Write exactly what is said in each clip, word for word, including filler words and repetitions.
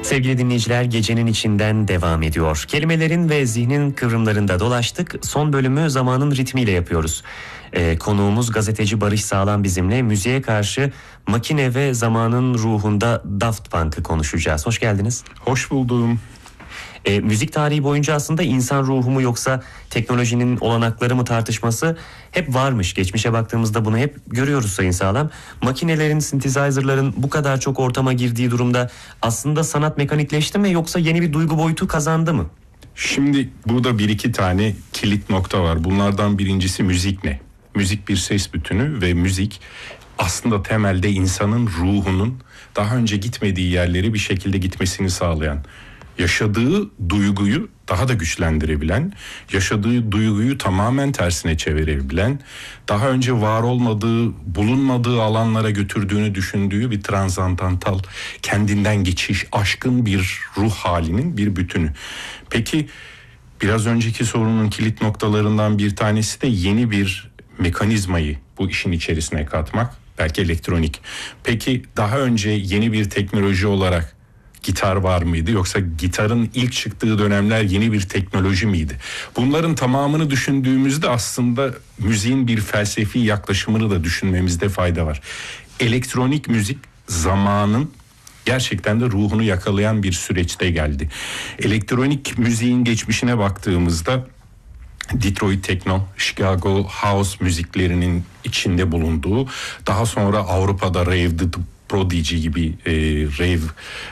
Sevgili dinleyiciler, gecenin içinden devam ediyor. Kelimelerin ve zihnin kıvrımlarında dolaştık. Son bölümü zamanın ritmiyle yapıyoruz. Ee, konuğumuz gazeteci Barış Sağlam bizimle. Müziğe karşı makine ve zamanın ruhunda Daft Punk'ı konuşacağız. Hoş geldiniz. Hoş buldum. E, müzik tarihi boyunca aslında insan ruhu mu yoksa teknolojinin olanakları mı tartışması hep varmış. Geçmişe baktığımızda bunu hep görüyoruz Sayın Sağlam. Makinelerin, synthesizer'ların bu kadar çok ortama girdiği durumda aslında sanat mekanikleşti mi yoksa yeni bir duygu boyutu kazandı mı? Şimdi burada bir iki tane kilit nokta var. Bunlardan birincisi müzik ne? Müzik bir ses bütünü ve müzik aslında temelde insanın ruhunun daha önce gitmediği yerlere bir şekilde gitmesini sağlayan, yaşadığı duyguyu daha da güçlendirebilen, yaşadığı duyguyu tamamen tersine çevirebilen, daha önce var olmadığı, bulunmadığı alanlara götürdüğünü düşündüğü bir transandantal, kendinden geçiş, aşkın bir ruh halinin bir bütünü. Peki biraz önceki sorunun kilit noktalarından bir tanesi de yeni bir mekanizmayı bu işin içerisine katmak, belki elektronik. Peki daha önce yeni bir teknoloji olarak gitar var mıydı yoksa gitarın ilk çıktığı dönemler yeni bir teknoloji miydi? Bunların tamamını düşündüğümüzde aslında müziğin bir felsefi yaklaşımını da düşünmemizde fayda var. Elektronik müzik zamanın gerçekten de ruhunu yakalayan bir süreçte geldi. Elektronik müziğin geçmişine baktığımızda Detroit Techno, Chicago House müziklerinin içinde bulunduğu, daha sonra Avrupa'da Rave, The Prodigy gibi e, rave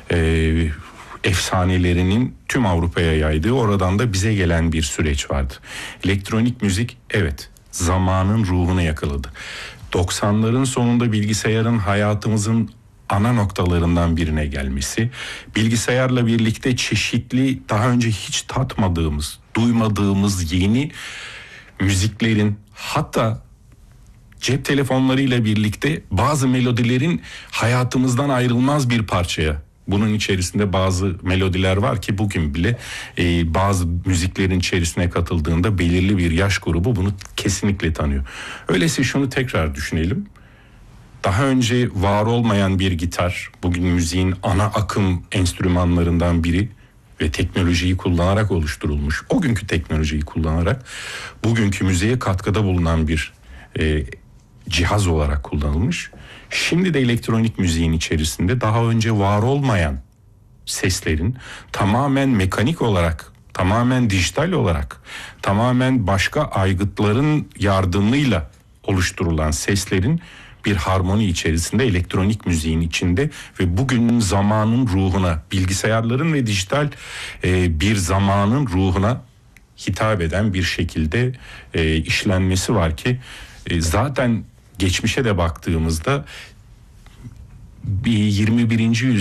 e, efsanelerinin tüm Avrupa'ya yaydığı, oradan da bize gelen bir süreç vardı. Elektronik müzik evet zamanın ruhunu yakaladı. doksanların sonunda bilgisayarın hayatımızın ana noktalarından birine gelmesi, bilgisayarla birlikte çeşitli daha önce hiç tatmadığımız, duymadığımız yeni müziklerin, hatta cep telefonlarıyla birlikte bazı melodilerin hayatımızdan ayrılmaz bir parçaya. Bunun içerisinde bazı melodiler var ki bugün bile e, bazı müziklerin içerisine katıldığında belirli bir yaş grubu bunu kesinlikle tanıyor. Öyleyse şunu tekrar düşünelim. Daha önce var olmayan bir gitar bugün müziğin ana akım enstrümanlarından biri ve teknolojiyi kullanarak oluşturulmuş. O günkü teknolojiyi kullanarak bugünkü müziğe katkıda bulunan bir e, cihaz olarak kullanılmış. Şimdi de elektronik müziğin içerisinde daha önce var olmayan seslerin tamamen mekanik olarak, tamamen dijital olarak, tamamen başka aygıtların yardımıyla oluşturulan seslerin bir harmoni içerisinde elektronik müziğin içinde ve bugünün zamanın ruhuna, bilgisayarların ve dijital e, bir zamanın ruhuna hitap eden bir şekilde e, işlenmesi var ki e, zaten geçmişe de baktığımızda bir yirmi birinci yüzyıl